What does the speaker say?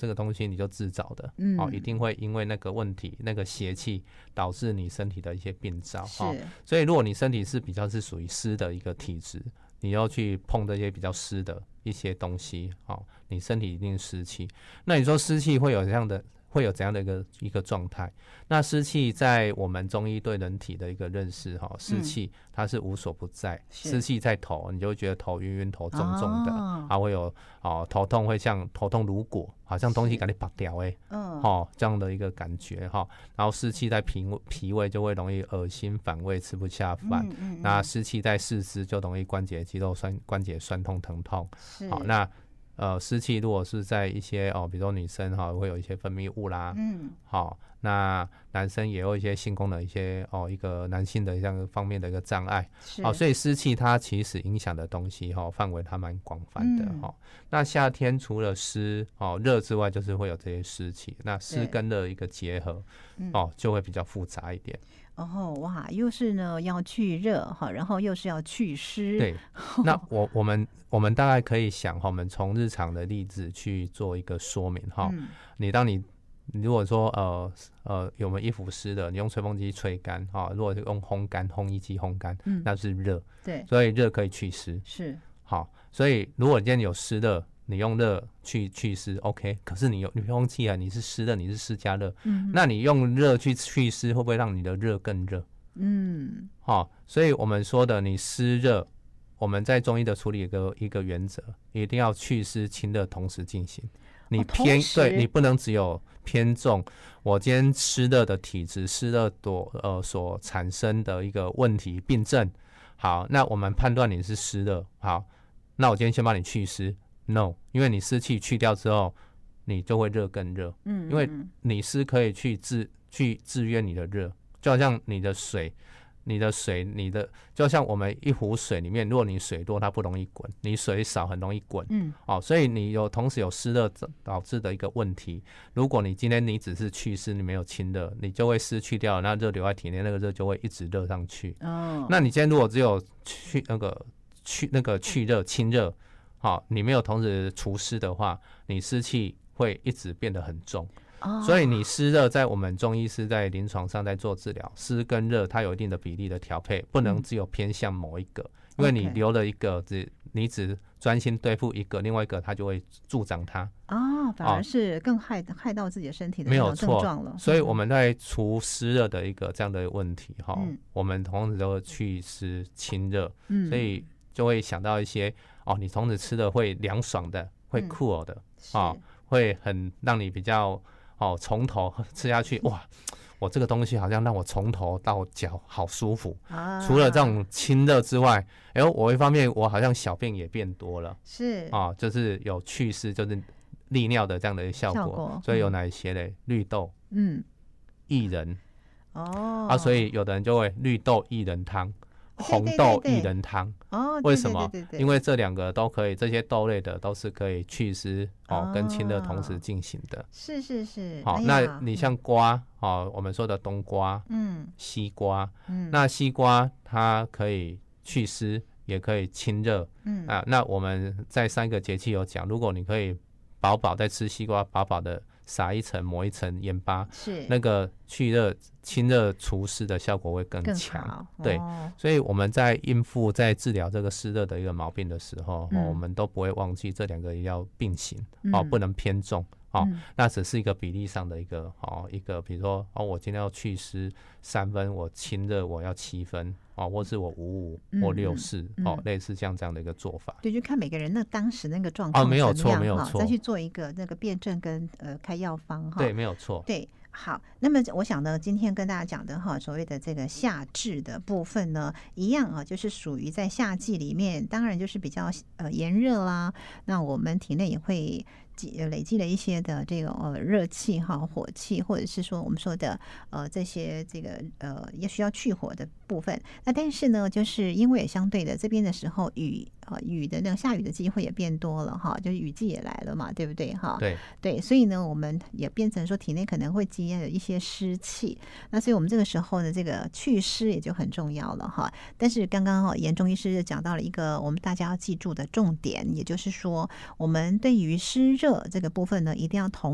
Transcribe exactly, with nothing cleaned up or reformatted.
这个东西你就自找的， 嗯， 哦，一定会因为那个问题那个邪气导致你身体的一些病灶， 是， 哦，所以如果你身体是比较是属于湿的一个体质，你要去碰这些比较湿的一些东西，哦，你身体一定湿气。那你说湿气会有这样的会有怎样的一个一个状态？那湿气在我们中医对人体的一个认识，哈，湿气它是无所不在，湿、嗯、气在头，你就会觉得头晕晕、头重重的，哦、还会有哦头痛，会像头痛如裹，好像东西给你拔掉哎，嗯，哦这样的一个感觉哈。然后湿气在脾脾胃就会容易恶心反胃，吃不下饭。嗯嗯嗯，那湿气在四肢就容易关节肌肉酸关节酸痛疼痛。好，那呃，湿气如果是在一些哦，比如说女生哈、哦，会有一些分泌物啦，嗯，好、哦，那男生也有一些性功能一些哦，一个男性的这样方面的一个障碍，好、哦，所以湿气它其实影响的东西哈、哦，范围它蛮广泛的哈、嗯哦。那夏天除了湿哦热之外，就是会有这些湿气，那湿跟热一个结合，哦，就会比较复杂一点。 哦，哇，又是呢要去热哈，然后又是要去湿。 对，那我我们我们大概可以想哈，我们从日常的例子去做一个说明哈。嗯、你当你你如果说呃呃有没有衣服湿的，你用吹风机吹干哈，如果用烘干烘衣机烘干，嗯、那是热。对，所以热可以去湿。是。好，所以如果今天有湿的。你用热去去湿 OK， 可是你有吹风机啊，你是湿的，你是湿加热，嗯，那你用热去去湿，会不会让你的热更热？嗯，好、哦，所以我们说的你湿热，我们在中医的处理一个一个原则，一定要去湿清热同时进行。你偏、哦、对你不能只有偏重我今天湿热的体质，湿热所呃所产生的一个问题病症。好，那我们判断你是湿热，好，那我今天先帮你去湿。No， 因为你湿气去掉之后，你就会热更热。嗯，因为你湿可以去制去制约你的热，就好像你的水，你的水，你的就像我们一壶水里面，如果你水多，它不容易滚；你水少，很容易滚。嗯，哦，所以你有同时有湿热导致的一个问题。如果你今天你只是去湿，你没有清热，你就会湿去掉，那热留在体内，那个热就会一直热上去。哦，那你今天如果只有去那个去那个去热清热。好，你没有同时除湿的话，你湿气会一直变得很重。哦，所以你湿热在我们中医师在临床上在做治疗，湿跟热它有一定的比例的调配，不能只有偏向某一个，嗯、因为你留了一个只你只专心对付一个，另外一个它就会助长它。 哦，反而是更害害到自己的身体的那种症状了。 没有错，所以我们在除湿热的一个这样的问题哈、嗯，我们同时都会去湿清热，嗯，所以就会想到一些。哦，你同时吃的会凉爽的，会酷哦的，嗯、哦，会很让你比较哦，从头吃下去，哇，我这个东西好像让我从头到脚好舒服。啊、除了这种清热之外，哎呦，我一方面我好像小便也变多了，是啊、哦，就是有祛湿，就是利尿的这样的效果。效果所以有哪一些嘞？绿豆，嗯，薏仁，哦，啊，所以有的人就会绿豆薏仁汤。红豆薏仁汤哦，为什么？对对对对对，因为这两个都可以，这些豆类的都是可以祛湿哦，跟清热同时进行的。是是是。好、哦哎，那你像瓜哦，我们说的冬瓜，嗯，西瓜，嗯，那西瓜它可以祛湿，也可以清热，嗯啊。那我们在三个节气有讲，如果你可以饱饱在吃西瓜，饱饱的撒一层抹一层盐巴，是那个去热清热除湿的效果会更强。对、哦，所以我们在应付在治疗这个湿热的一个毛病的时候、嗯哦、我们都不会忘记这两个要并行、嗯哦、不能偏重。哦嗯、那只是一个比例上的一个哦，一个比如说哦，我今天要祛湿三分，我清热我要七分哦，或是我五五或六四、嗯、哦、嗯，类似像这样的一个做法。 对，就看每个人那当时那个状况哦，没有错，没有错， 再去做一个那个辩证跟呃开药方哈。 对，没有错。 对。好，那么我想呢，今天跟大家讲的哈，所谓的这个夏至的部分呢，一样啊，就是属于在夏季里面，当然就是比较呃炎热啦，那我们体内也会累积了一些的这个呃热气哈、火气，或者是说我们说的呃这些这个呃也需要去火的部分。那但是呢，就是因为也相对的这边的时候雨呃雨的那个下雨的机会也变多了哈，就是雨季也来了嘛，对不对哈？ 对对，所以呢，我们也变成说体内可能会积了一些湿气，那所以我们这个时候呢，这个祛湿也就很重要了哈。但是刚刚哈严中医师讲到了一个我们大家要记住的重点，也就是说，我们对于湿热这个部分呢，一定要同